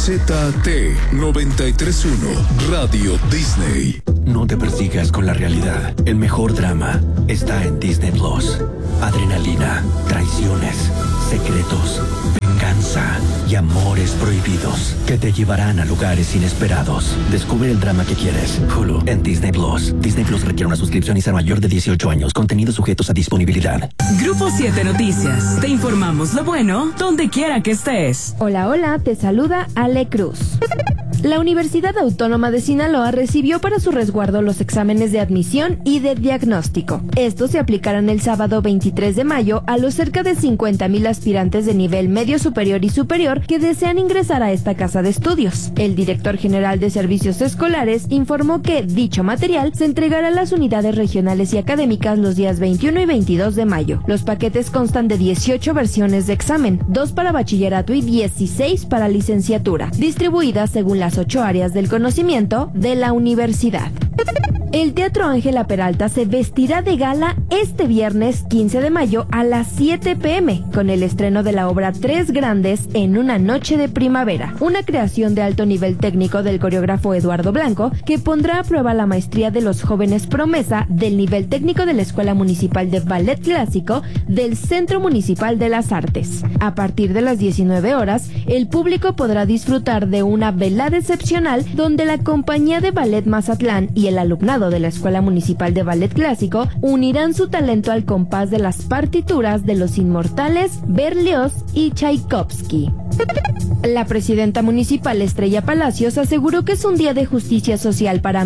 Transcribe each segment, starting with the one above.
ZT93.1 Radio Disney. No te persigas con la realidad. El mejor drama está en Disney Plus. Adrenalina, traiciones, secretos, venganza y amores prohibidos que te llevarán a lugares inesperados. Descubre el drama que quieres. Hulu en Disney Plus. Disney Plus requiere una suscripción y ser mayor de 18 años. Contenidos sujetos a disponibilidad. Grupo 7 Noticias. Te informamos lo bueno donde quiera que estés. Hola, hola, te saluda Ale Cruz. La Universidad Autónoma de Sinaloa recibió para su resguardo los exámenes de admisión y de diagnóstico. Estos se aplicarán el sábado 23 de mayo a los cerca de 50,000 aspirantes de nivel medio superior y superior que desean ingresar a esta casa de estudios. El director general de Servicios Escolares informó que dicho material se entregará a las unidades regionales y académicas los días 21 y 22 de mayo. Los paquetes constan de 18 versiones de examen, 2 para bachillerato y 16 para licenciatura, distribuidas según las 8 áreas del conocimiento de la universidad. El Teatro Ángela Peralta se vestirá de gala este viernes 15 de mayo a las 7 p.m. con el estreno de la obra Tres Grandes en una noche de primavera, una creación de alto nivel técnico del coreógrafo Eduardo Blanco que pondrá a prueba la maestría de los jóvenes promesa del nivel técnico de la Escuela Municipal de Ballet Clásico del Centro Municipal de las Artes. A partir de las 19 horas, el público podrá disfrutar de una velada excepcional donde la Compañía de Ballet Mazatlán y el alumnado de la Escuela Municipal de Ballet Clásico unirán su talento al compás de las partituras de los inmortales Berlioz y Tchaikovsky. La presidenta municipal Estrella Palacios aseguró que es un día de justicia social para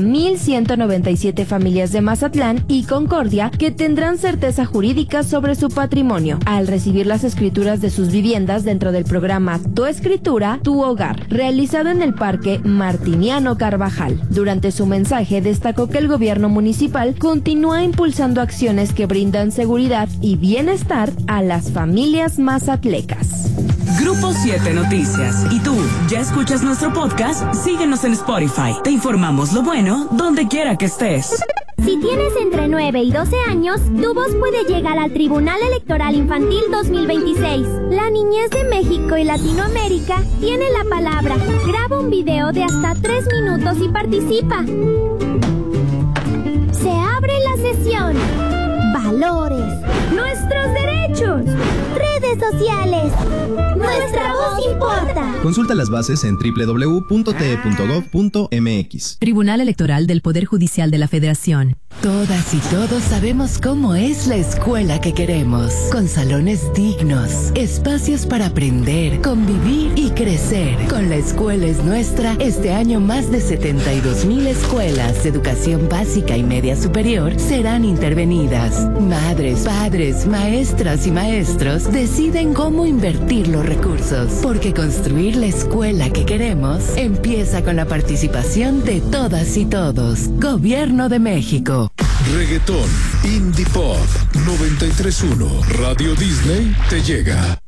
1,197 familias de Mazatlán y Concordia que tendrán certeza jurídica sobre su patrimonio al recibir las escrituras de sus viviendas dentro del programa Tu Escritura, Tu Hogar, realizado en el Parque Martiniano Carvajal. Durante su mensaje destacó que el gobierno municipal continúa impulsando acciones que brindan seguridad y bienestar a las familias mazatlecas. Grupo 7 Noticias. ¿Y tú, ya escuchas nuestro podcast? Síguenos en Spotify. Te informamos lo bueno donde quiera que estés. Si tienes entre 9 y 12 años, tu voz puede llegar al Tribunal Electoral Infantil 2026. La niñez de México y Latinoamérica tiene la palabra. Graba un video de hasta 3 minutos y participa. Se abre la sesión. Valores. Nuestros derechos. Redes sociales. Nuestra voz importa. Consulta las bases en www.te.gov.mx. Tribunal Electoral del Poder Judicial de la Federación. Todas y todos sabemos cómo es la escuela que queremos, con salones dignos, espacios para aprender, convivir y crecer. Con La Escuela es Nuestra, este año más de 72,000 escuelas de educación básica y media superior serán intervenidas. Madres, padres, maestras y maestros deciden cómo invertir los recursos, porque construir la escuela que queremos empieza con la participación de todas y todos. Gobierno de México. Reggaetón, Indie Pop, 93.1 Radio Disney te llega.